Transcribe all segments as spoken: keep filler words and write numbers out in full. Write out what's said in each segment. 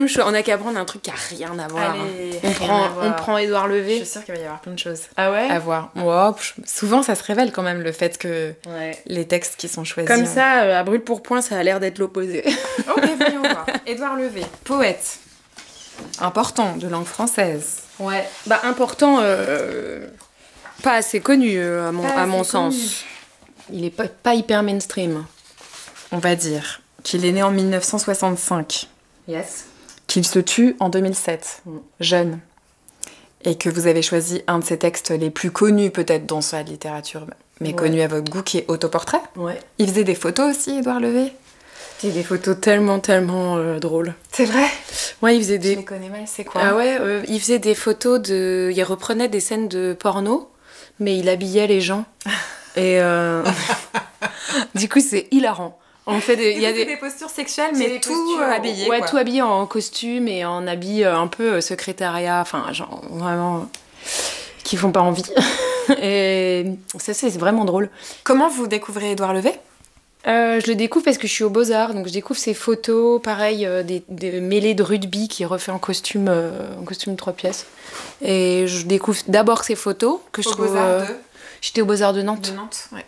On a qu'à prendre un truc qui a rien à voir. Allez, on, rien prend, à voir. on prend Édouard Levé. Je suis sûre qu'il va y avoir plein de choses. Ah ouais à voir. Oh, souvent, ça se révèle quand même le fait que ouais. les textes qui sont choisis. Comme ça, euh, à brûle pour point, ça a l'air d'être l'opposé. Ok, voyons voir. Édouard Levé, poète. Important, de langue française. Ouais. Bah, important, euh, pas assez connu, euh, à mon, pas à mon connu. sens. Il est pas, pas hyper mainstream, on va dire. Qu'il est né en mille neuf cent soixante-cinq. Yes. Qu'il se tue en deux mille sept, mm. jeune. Et que vous avez choisi un de ses textes les plus connus, peut-être, dans sa littérature, mais ouais. connu à votre goût, qui est Autoportrait. Ouais. Il faisait des photos aussi, Édouard Levé. C'est des photos tellement, tellement euh, drôles. C'est vrai? Ouais, il faisait des... Je les connais mal, c'est quoi? Ah ouais, euh, il faisait des photos de... Il reprenait des scènes de porno, mais il habillait les gens. Et euh... du coup, c'est hilarant. On fait des, il y a des... des postures sexuelles, mais tout postures, habillé. Ouais, quoi. tout habillé en costume et en habit un peu secrétariat, enfin, genre vraiment. Qui font pas envie. Et ça, c'est vraiment drôle. Comment vous découvrez Édouard Levé? euh, Je le découvre parce que je suis aux Beaux-Arts, donc je découvre ses photos, pareil, euh, des, des mêlées de rugby qui est refait en costume, euh, en costume trois pièces. Et je découvre d'abord ses photos que je aux trouve. Beaux-Arts euh, de... J'étais aux Beaux-Arts de Nantes. De Nantes, ouais.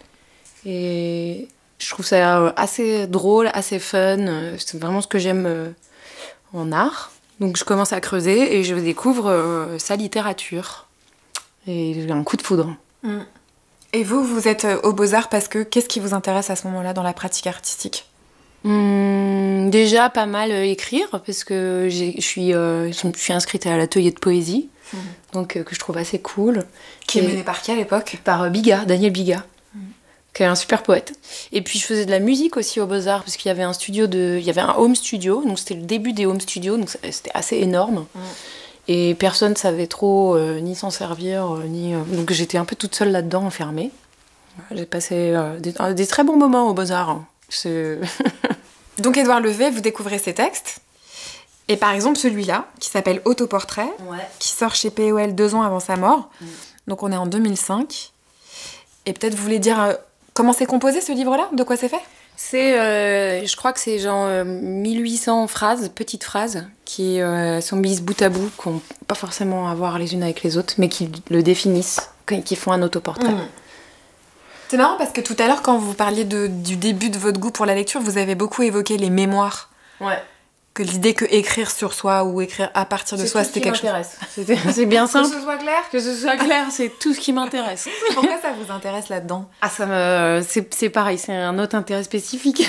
Et je trouve ça assez drôle, assez fun. C'est vraiment ce que j'aime en art. Donc je commence à creuser et je découvre sa littérature. Et j'ai un coup de foudre. Mm. Et vous, vous êtes aux Beaux-Arts parce que qu'est-ce qui vous intéresse à ce moment-là dans la pratique artistique? Mmh, déjà pas mal écrire parce que je suis, euh, je suis inscrite à l'atelier de poésie, mmh. donc euh, que je trouve assez cool. Qui est mené par qui à l'époque? Par Biga, Daniel Biga. Qui est un super poète. Et puis je faisais de la musique aussi aux Beaux-Arts, parce qu'il y avait un studio de... Il y avait un home studio, donc c'était le début des home studios, donc c'était assez énorme. Mm. Et personne ne savait trop euh, ni s'en servir, euh, ni... Euh... Donc j'étais un peu toute seule là-dedans, enfermée. J'ai passé euh, des, des très bons moments aux Beaux-Arts. Hein. C'est... Donc Édouard Levé, vous découvrez ses textes. Et par exemple celui-là, qui s'appelle Autoportrait, ouais. qui sort chez P O L deux ans avant sa mort. Mm. Donc on est en deux mille cinq. Et peut-être vous voulez dire... Euh, Comment c'est composé ce livre-là? De quoi c'est fait? C'est, euh, je crois que c'est genre euh, mille huit cents phrases, petites phrases, qui euh, sont mises bout à bout, qui n'ont pas forcément à voir les unes avec les autres, mais qui le définissent, qui font un autoportrait. Mmh. C'est marrant parce que tout à l'heure, quand vous parliez de, du début de votre goût pour la lecture, vous avez beaucoup évoqué les mémoires. Ouais. Que l'idée que écrire sur soi ou écrire à partir de c'est soi, c'était quelque chose. C'était... C'est bien simple. Que ce soit clair. Que ce soit clair, c'est tout ce qui m'intéresse. Pourquoi ça vous intéresse là-dedans? Ah, ça me... c'est, c'est pareil, c'est un autre intérêt spécifique.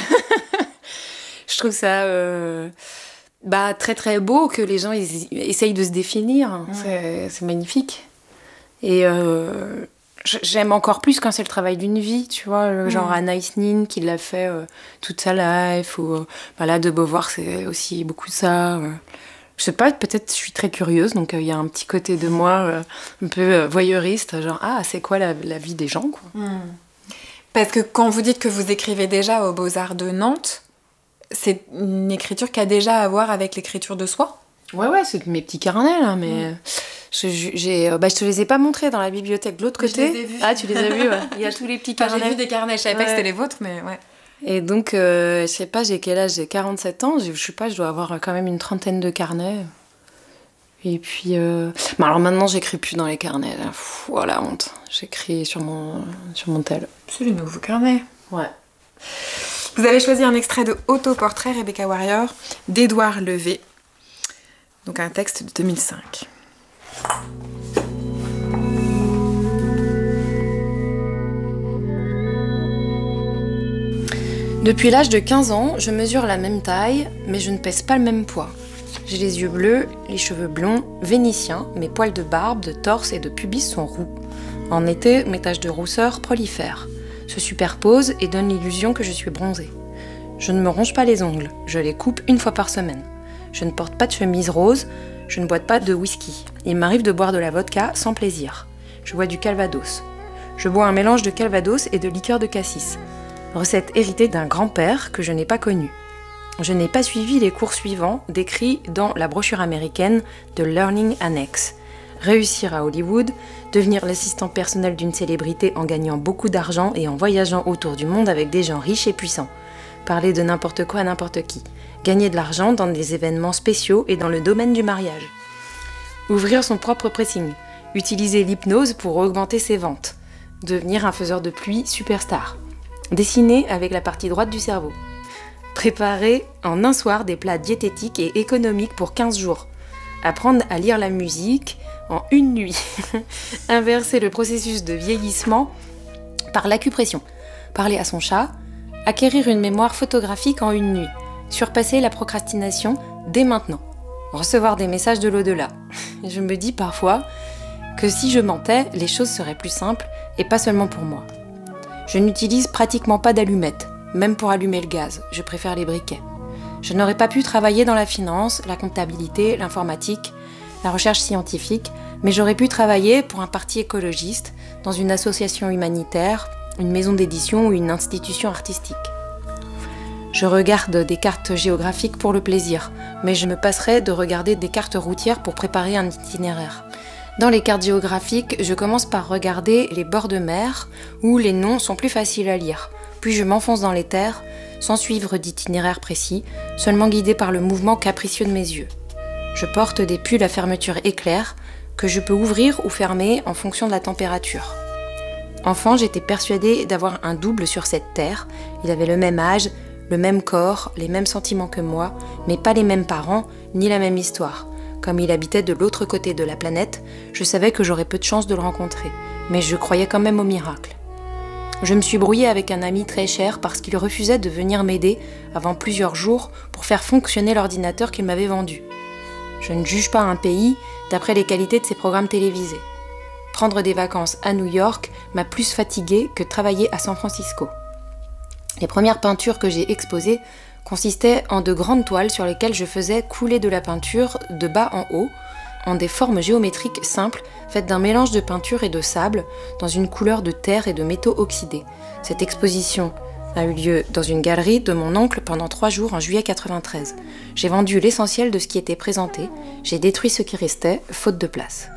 Je trouve ça euh... bah, très très beau que les gens ils... essayent de se définir. Ouais. C'est... c'est magnifique. Et euh... j'aime encore plus quand c'est le travail d'une vie, tu vois, mmh. genre Anaïs Nin qui l'a fait euh, toute sa life, ou euh, bah là, de Beauvoir, c'est aussi beaucoup ça. Euh. Je sais pas, peut-être je suis très curieuse, donc il euh, y a un petit côté de moi euh, un peu euh, voyeuriste, genre, ah, c'est quoi la, la vie des gens, quoi. Mmh. Parce que quand vous dites que vous écrivez déjà aux Beaux-Arts de Nantes, c'est une écriture qui a déjà à voir avec l'écriture de soi? Ouais, ouais, c'est mes petits carnets, là, mais... Mmh. Je, j'ai, bah, je te les ai pas montrés dans la bibliothèque de l'autre côté. Je les ai vus. Ah, tu les as vus, ouais. Il y a tous les petits carnets. Enfin, j'ai vu des carnets, je savais ouais. pas que c'était les vôtres, mais ouais. Et donc, euh, je sais pas, j'ai quel âge? J'ai quarante-sept ans. Je sais pas, je dois avoir quand même une trentaine de carnets. Et puis... Euh... Bah, alors maintenant, j'écris plus dans les carnets. Là. Pff, oh, la honte. J'écris sur mon, sur mon tel. C'est le nouveau carnet. Ouais. Vous avez choisi un extrait de Autoportrait, Rebecca Warrior, d'Édouard Levé. Donc un texte de deux mille cinq. Depuis l'âge de quinze ans, je mesure la même taille, mais je ne pèse pas le même poids. J'ai les yeux bleus, les cheveux blonds, vénitiens, mes poils de barbe, de torse et de pubis sont roux. En été, mes taches de rousseur prolifèrent, se superposent et donnent l'illusion que je suis bronzée. Je ne me ronge pas les ongles, je les coupe une fois par semaine. Je ne porte pas de chemise rose, je ne bois pas de whisky. Il m'arrive de boire de la vodka sans plaisir. Je bois du calvados. Je bois un mélange de calvados et de liqueur de cassis. Recette héritée d'un grand-père que je n'ai pas connu. Je n'ai pas suivi les cours suivants décrits dans la brochure américaine de Learning Annex. Réussir à Hollywood, devenir l'assistant personnel d'une célébrité en gagnant beaucoup d'argent et en voyageant autour du monde avec des gens riches et puissants. parler de n'importe quoi à n'importe qui, gagner de l'argent dans des événements spéciaux et dans le domaine du mariage. Ouvrir son propre pressing, utiliser l'hypnose pour augmenter ses ventes, devenir un faiseur de pluie superstar, dessiner avec la partie droite du cerveau, préparer en un soir des plats diététiques et économiques pour quinze jours, apprendre à lire la musique en une nuit, inverser le processus de vieillissement par l'acupression, parler à son chat, acquérir une mémoire photographique en une nuit, surpasser la procrastination dès maintenant, recevoir des messages de l'au-delà. Je me dis parfois que si je mentais, les choses seraient plus simples et pas seulement pour moi. Je n'utilise pratiquement pas d'allumettes, même pour allumer le gaz, je préfère les briquets. Je n'aurais pas pu travailler dans la finance, la comptabilité, l'informatique, la recherche scientifique, mais j'aurais pu travailler pour un parti écologiste, dans une association humanitaire, une maison d'édition ou une institution artistique. Je regarde des cartes géographiques pour le plaisir, mais je me passerais de regarder des cartes routières pour préparer un itinéraire. Dans les cartes géographiques, je commence par regarder les bords de mer, où les noms sont plus faciles à lire. Puis je m'enfonce dans les terres, sans suivre d'itinéraire précis, seulement guidé par le mouvement capricieux de mes yeux. Je porte des pulls à fermeture éclair, que je peux ouvrir ou fermer en fonction de la température. Enfant, j'étais persuadée d'avoir un double sur cette terre. Il avait le même âge, le même corps, les mêmes sentiments que moi, mais pas les mêmes parents, ni la même histoire. Comme il habitait de l'autre côté de la planète, je savais que j'aurais peu de chance de le rencontrer, mais je croyais quand même au miracle. Je me suis brouillée avec un ami très cher parce qu'il refusait de venir m'aider avant plusieurs jours pour faire fonctionner l'ordinateur qu'il m'avait vendu. Je ne juge pas un pays d'après les qualités de ses programmes télévisés. Prendre des vacances à New York m'a plus fatiguée que travailler à San Francisco. Les premières peintures que j'ai exposées consistaient en de grandes toiles sur lesquelles je faisais couler de la peinture de bas en haut, en des formes géométriques simples faites d'un mélange de peinture et de sable dans une couleur de terre et de métaux oxydés. Cette exposition a eu lieu dans une galerie de mon oncle pendant trois jours en juillet quatre-vingt-treize. J'ai vendu l'essentiel de ce qui était présenté, j'ai détruit ce qui restait, faute de place.